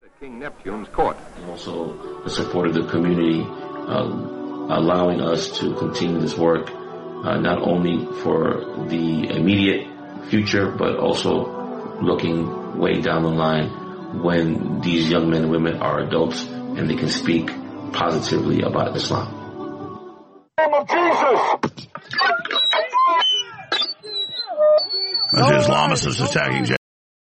King Neptune's court. And also the support of the community, allowing us to continue this work, not only for the immediate future, but also looking way down the line when these young men and women are adults and they can speak positively about Islam. In the name of Jesus! The Islamist is attacking Jake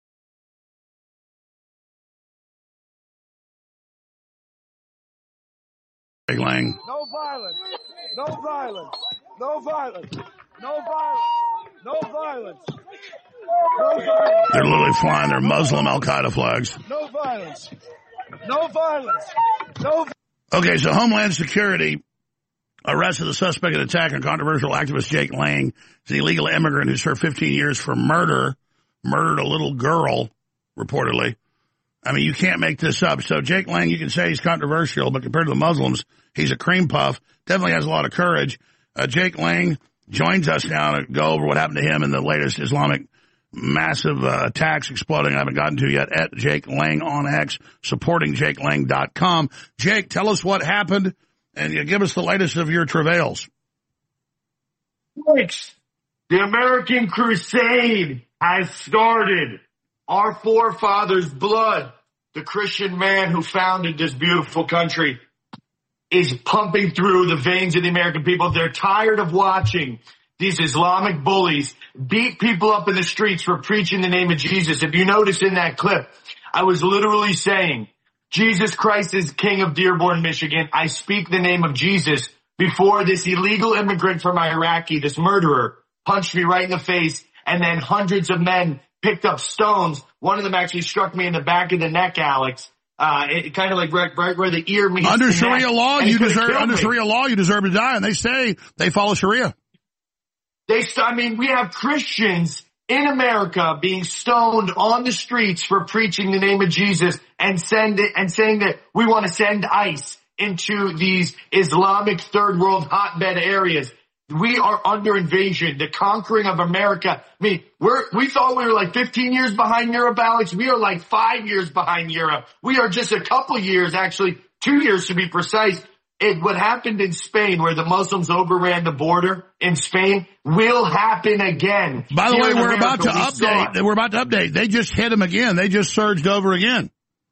Lang. No violence! No violence! No violence! No violence! No violence! No violence! They're literally flying their Muslim Al-Qaeda flags. No violence! No violence! No. Okay, so Homeland Security arrested the suspect in an attack on controversial activist Jake Lang. He's an illegal immigrant who served 15 years for murdered a little girl, reportedly. I mean, you can't make this up. So Jake Lang, you can say he's controversial, but compared to the Muslims, he's a cream puff. Definitely has a lot of courage. Jake Lang joins us now to go over what happened to him in the latest Islamic massive attacks exploding I haven't gotten to yet at Jake Lang on X, supportingjakelang.com. Jake, tell us what happened, and you give us the latest of your travails. Thanks. The American Crusade has started. Our forefathers' blood, the Christian man who founded this beautiful country, is pumping through the veins of the American people. They're tired of watching these Islamic bullies beat people up in the streets for preaching the name of Jesus. If you notice in that clip, I was literally saying, Jesus Christ is King of Dearborn, Michigan. I speak the name of Jesus before this illegal immigrant from Iraqi, this murderer, punched me right in the face, and then hundreds of men picked up stones. One of them actually struck me in the back of the neck, Alex. It kind of like right where the ear meets under the Sharia neck. law, you deserve to die, and they say they follow Sharia. We have Christians in America being stoned on the streets for preaching the name of Jesus and saying that we want to send ICE into these Islamic third world hotbed areas. We are under invasion, the conquering of America. I mean, we thought we were like 15 years behind Europe, Alex. We are like 5 years behind Europe. We are just a couple years, actually 2 years to be precise. What happened in Spain, where the Muslims overran the border in Spain, will happen again. By the way, we're about to update. They just hit them again. They just surged over again.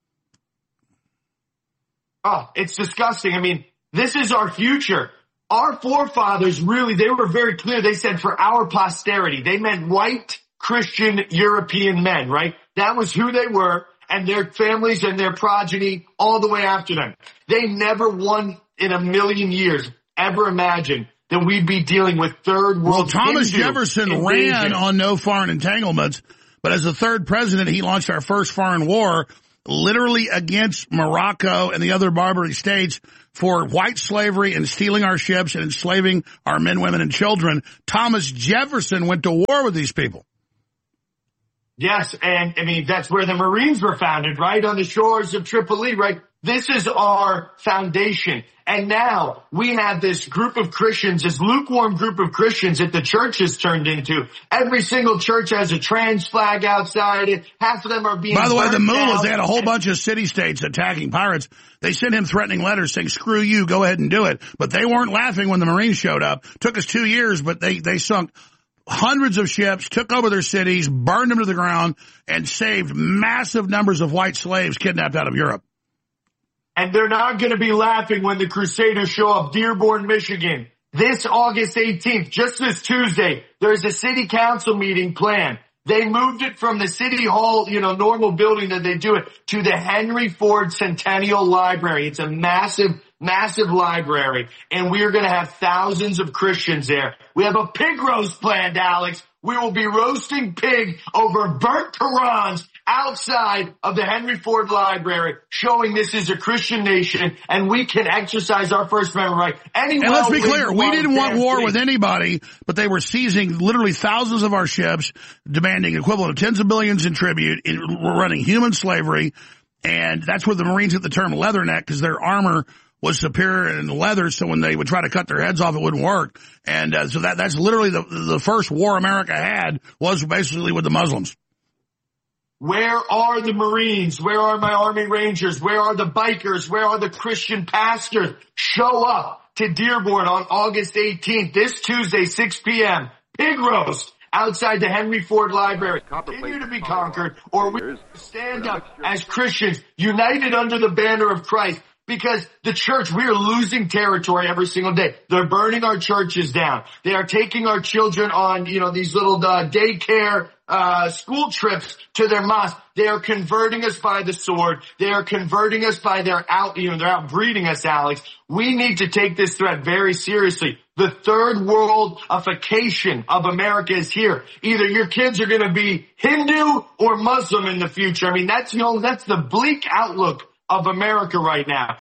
Oh, it's disgusting. I mean, this is our future. Our forefathers really, they were very clear. They said for our posterity, they meant white Christian European men, right? That was who they were, and their families and their progeny all the way after them. They never won in a million years ever imagined that we'd be dealing with third world. Well, Thomas Jefferson ran on no foreign entanglements, but as the third president, he launched our first foreign war, literally against Morocco and the other Barbary states for white slavery and stealing our ships and enslaving our men, women, and children. Thomas Jefferson went to war with these people. Yes, and I mean, that's where the Marines were founded, right? On the shores of Tripoli, right? This is our foundation. And now we have this group of Christians, this lukewarm group of Christians that the church has turned into. Every single church has a trans flag outside it. Half of them are being. By the way, the mullahs, out. they had a whole bunch of city-states attacking pirates. They sent him threatening letters saying, screw you, go ahead and do it. But they weren't laughing when the Marines showed up. Took us 2 years, but they sunk hundreds of ships, took over their cities, burned them to the ground, and saved massive numbers of white slaves kidnapped out of Europe. And they're not going to be laughing when the Crusaders show up Dearborn, Michigan. This August 18th, just this Tuesday, there's a city council meeting planned. They moved it from the city hall, normal building that they do it, to the Henry Ford Centennial Library. It's a massive library, and we are going to have thousands of Christians there. We have a pig roast planned, Alex. We will be roasting pig over burnt Qurans outside of the Henry Ford Library, showing this is a Christian nation and we can exercise our First Amendment right. And let's be clear, we didn't want war with anybody, but they were seizing literally thousands of our ships, demanding equivalent of tens of billions in tribute, running human slavery, and that's where the Marines get the term leatherneck, because their armor was superior in leather, so when they would try to cut their heads off, it wouldn't work. And so that's literally the first war America had, was basically with the Muslims. Where are the Marines? Where are my Army Rangers? Where are the bikers? Where are the Christian pastors? Show up to Dearborn on August 18th, this Tuesday, 6 p.m. Pig roast outside the Henry Ford Library. Continue to be conquered, or we stand up as Christians, united under the banner of Christ. Because the church, we are losing territory every single day. They're burning our churches down. They are taking our children on, these little daycare school trips to their mosque. They are converting us by the sword. They are converting us by they're outbreeding us, Alex. We need to take this threat very seriously. The third worldification of America is here. Either your kids are going to be Hindu or Muslim in the future. I mean, that's the bleak outlook of America right now.